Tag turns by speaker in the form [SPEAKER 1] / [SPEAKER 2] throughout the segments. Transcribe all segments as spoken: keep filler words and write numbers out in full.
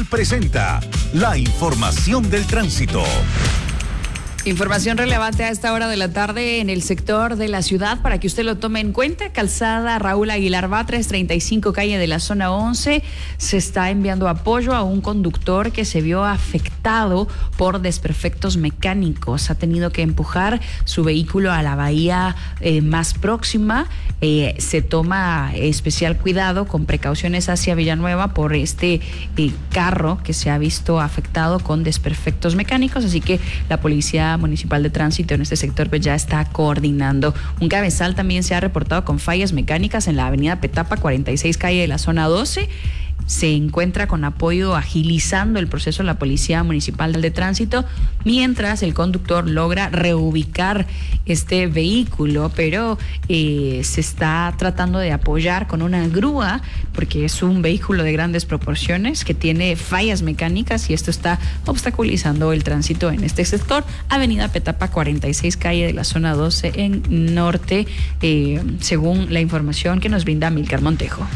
[SPEAKER 1] Empresarial presenta la información del tránsito.
[SPEAKER 2] Información relevante a esta hora de la tarde en el sector de la ciudad para que usted lo tome en cuenta. Calzada Raúl Aguilar Batres, treinta y cinco, calle de la zona once. Se está enviando apoyo a un conductor que se vio afectado por desperfectos mecánicos. Ha tenido que empujar su vehículo a la bahía eh, más próxima. Eh, se toma especial cuidado con precauciones hacia Villanueva por este eh, carro que se ha visto afectado con desperfectos mecánicos. Así que la policía municipal de tránsito en este sector pues ya está coordinando. Un cabezal también se ha reportado con fallas mecánicas en la avenida Petapa, cuarenta y seis, calle de la zona doce. Se encuentra con apoyo agilizando el proceso la Policía Municipal de Tránsito, mientras el conductor logra reubicar este vehículo, pero eh, se está tratando de apoyar con una grúa, porque es un vehículo de grandes proporciones que tiene fallas mecánicas y esto está obstaculizando el tránsito en este sector. Avenida Petapa, cuarenta y seis, calle de la zona doce en norte, eh, según la información que nos brinda Milcar Montejo.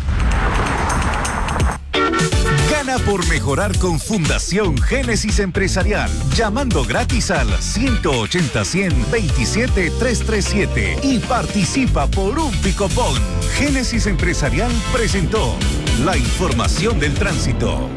[SPEAKER 1] Gana por mejorar con Fundación Génesis Empresarial, llamando gratis al ciento ochenta, cien, veintisiete, trescientos treinta y siete y participa por un Picopón. Génesis Empresarial presentó la información del tránsito.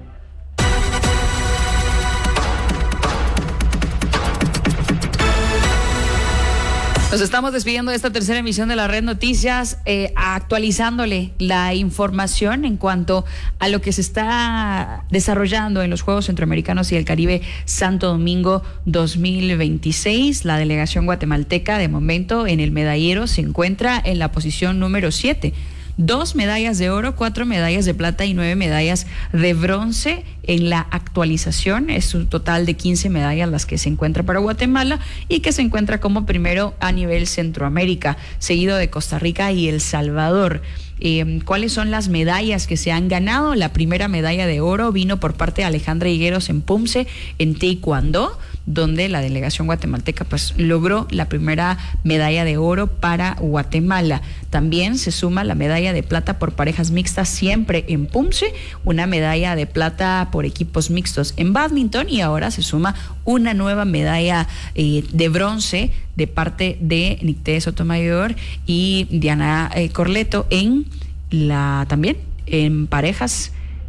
[SPEAKER 2] Nos estamos despidiendo de esta tercera emisión de la Red Noticias, eh, actualizándole la información en cuanto a lo que se está desarrollando en los Juegos Centroamericanos y el Caribe Santo Domingo dos mil veintiséis. La delegación guatemalteca de momento en el medallero se encuentra en la posición número siete. Dos medallas de oro, cuatro medallas de plata y nueve medallas de bronce en la actualización. Es un total de quince medallas las que se encuentra para Guatemala y que se encuentra como primero a nivel Centroamérica, seguido de Costa Rica y El Salvador. Eh, ¿Cuáles son las medallas que se han ganado? La primera medalla de oro vino por parte de Alejandra Higueros en Pumse, en Taekwondo, donde la delegación guatemalteca pues logró la primera medalla de oro para Guatemala. También se suma la medalla de plata por parejas mixtas, siempre en Pumse, una medalla de plata por equipos mixtos en bádminton, y ahora se suma una nueva medalla eh, de bronce de parte de Nicté Sotomayor y Diana eh, Corleto en la también en parejas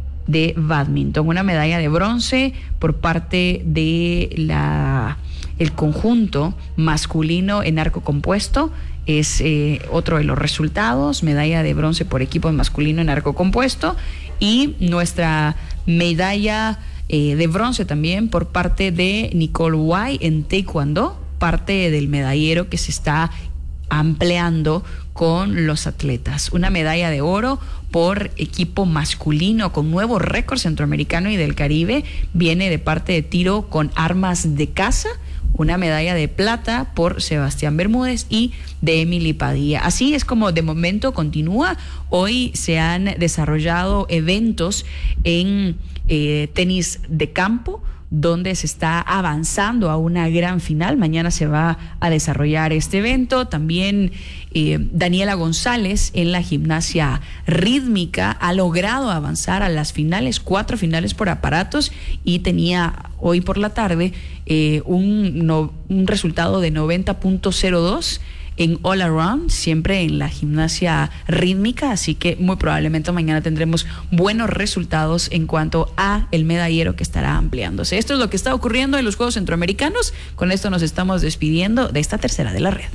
[SPEAKER 2] de bádminton. Una medalla de bronce por parte de la el conjunto masculino en arco compuesto. Es eh, otro de los resultados, medalla de bronce por equipo masculino en arco compuesto, y nuestra medalla eh, de bronce también por parte de Nicole Guay en Taekwondo, parte del medallero que se está ampliando con los atletas. Una medalla de oro por equipo masculino con nuevo récord centroamericano y del Caribe viene de parte de tiro con armas de caza. Una medalla de plata por Sebastián Bermúdez y de Emily Padilla. Así es como de momento continúa. Hoy se han desarrollado eventos en eh, tenis de campo, donde se está avanzando a una gran final. Mañana se va a desarrollar este evento. También eh, Daniela González en la gimnasia rítmica ha logrado avanzar a las finales, cuatro finales por aparatos, y tenía hoy por la tarde eh, un, no, un resultado de noventa punto cero dos en all around, siempre en la gimnasia rítmica, así que muy probablemente mañana tendremos buenos resultados en cuanto a el medallero que estará ampliándose. Esto es lo que está ocurriendo en los Juegos Centroamericanos. Con esto nos estamos despidiendo de esta tercera de la red.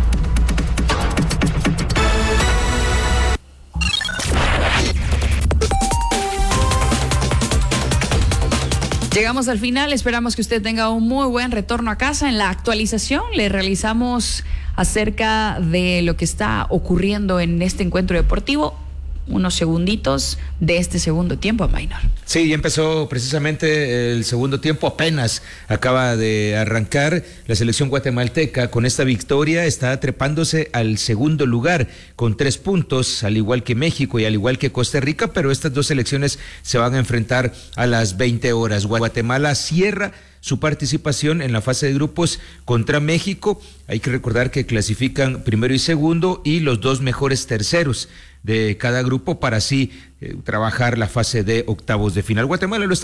[SPEAKER 2] Llegamos al final, esperamos que usted tenga un muy buen retorno a casa. En la actualización le realizamos acerca de lo que está ocurriendo en este encuentro deportivo. Unos segunditos de este segundo tiempo, Maynor.
[SPEAKER 3] Sí, ya empezó precisamente el segundo tiempo, apenas acaba de arrancar. La selección guatemalteca con esta victoria está trepándose al segundo lugar con tres puntos, al igual que México y al igual que Costa Rica, pero estas dos selecciones se van a enfrentar a las veinte horas. Guatemala cierra su participación en la fase de grupos contra México. Hay que recordar que clasifican primero y segundo y los dos mejores terceros de cada grupo para así eh, trabajar la fase de octavos de final. Guatemala lo está